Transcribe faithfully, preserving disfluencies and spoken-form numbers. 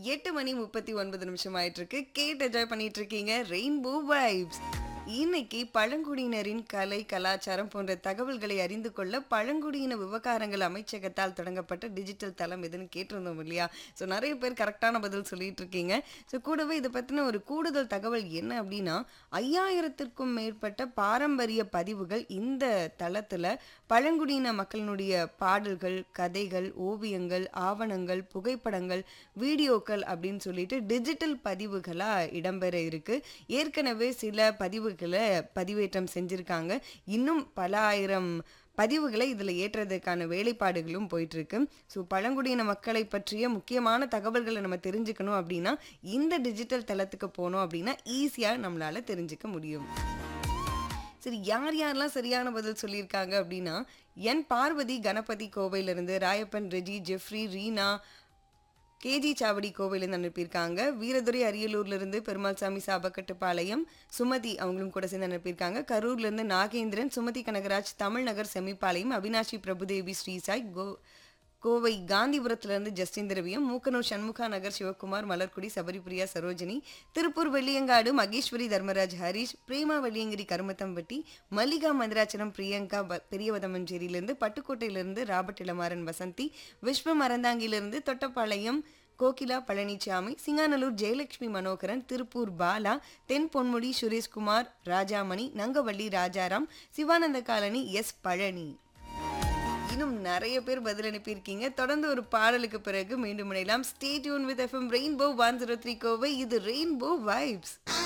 எட்டு மணி முப்பத்தி ஒன்பது நிமிஷம் ஆயிட்டு இருக்கு. கேட்டு என்ஜாய் பண்ணிட்டு இருக்கீங்க ரெயின்போ வைப்ஸ். இன்னைக்கு பழங்குடியினரின் கலை, கலாச்சாரம் போன்ற தகவல்களை அறிந்து கொள்ள பழங்குடியின விவகாரங்கள் அமைச்சகத்தால் தொடங்கப்பட்ட டிஜிட்டல் தளம் எதுன்னு கேட்டிருந்தோம் இல்லையா? ஸோ நிறைய பேர் கரெக்டான பதில் சொல்லிட்டு இருக்கீங்க. ஸோ கூடவே இதை பற்றின ஒரு கூடுதல் தகவல் என்ன அப்படின்னா, ஐயாயிரத்திற்கும் மேற்பட்ட பாரம்பரிய பதிவுகள் இந்த தளத்தில் பழங்குடியின மக்களினுடைய பாடல்கள், கதைகள், ஓவியங்கள், ஆவணங்கள், புகைப்படங்கள், வீடியோக்கள் அப்படின்னு சொல்லிட்டு டிஜிட்டல் பதிவுகளாக இடம்பெற இருக்கு. ஏற்கனவே சில பதிவுகளை பதிவேற்றம் செஞ்சிருக்காங்க. இன்னும் பல ஆயிரம் பதிவுகளை இதில் ஏற்றுறதுக்கான வேலைப்பாடுகளும் போயிட்டு இருக்கு. ஸோ பழங்குடியின மக்களை பற்றிய முக்கியமான தகவல்களை நம்ம தெரிஞ்சுக்கணும் அப்படின்னா இந்த டிஜிட்டல் தளத்துக்கு போனோம் அப்படின்னா ஈஸியாக நம்மளால தெரிஞ்சுக்க முடியும். சரி, யார் யாரெல்லாம் சரியான பதில் சொல்லியிருக்காங்க அப்படின்னா, என் பார்வதி கணபதி கோவையிலிருந்து, ராயப்பன் ரெஜி, ஜெஃப்ரி, ரீனா, கேஜி சாவடி கோவையிலேருந்து அனுப்பியிருக்காங்க. வீரதுரை அரியலூர்லேருந்து பெருமாள்சாமி சாபக்கட்டுப்பாளையம், சுமதி அவங்களும் கூட சேர்ந்து அனுப்பியிருக்காங்க. கரூர்லேருந்து நாகேந்திரன், சுமதி கனகராஜ், தமிழ்நகர் செம்மிப்பாளையம், அவினாஷி பிரபுதேவி ஸ்ரீசாய், கோ கோவை காந்திபுரத்திலிருந்து ஜஸ்டின் திரவியம், மூக்கனூர் சண்முகா நகர் சிவகுமார், மலர்குடி, சபரிபிரியா சரோஜினி, திருப்பூர் வெள்ளியங்காடு மகேஸ்வரி தர்மராஜ் ஹரிஷ், பிரேமா வெள்ளியங்கிரி கருமத்தம்பட்டி, மல்லிகா மந்திராச்சலம் பிரியங்கா, பெரியவதமஞ்சேரியிலிருந்து, பட்டுக்கோட்டையிலிருந்து ராபர்ட் இளமாறன் வசந்தி, விஸ்வம் அறந்தாங்கிலிருந்து தொட்டப்பாளையம் கோகிலா பழனிசாமி, சிங்காநல்லூர் ஜெயலட்சுமி மனோகரன், திருப்பூர் பாலா, தென் பொன்முடி சுரேஷ்குமார், ராஜாமணி, நங்கவள்ளி ராஜாராம், சிவானந்த காலனி, எஸ் பழனி. இன்னும் நிறைய பேர் பதில் அனுப்பியிருக்கீங்க. தொடர்ந்து ஒரு பாடலுக்கு பிறகு மீண்டும் இணையலாம். Stay tune with FM rainbow one zero three Kovai. இது ரெயின்போ வைப்ஸ்.